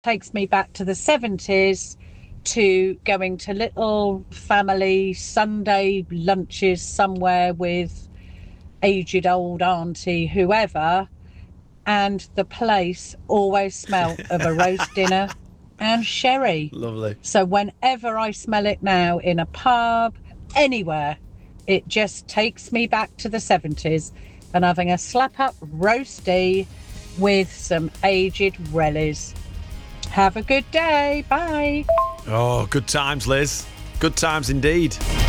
takes me back to the 70s, to going to little family Sunday lunches somewhere with aged old auntie, whoever, and the place always smelt of a roast dinner and sherry. Lovely. So whenever I smell it now in a pub, anywhere, it just takes me back to the 70s and having a slap-up roastie with some aged relies. Have a good day. Bye. Oh, good times, Liz. Good times indeed.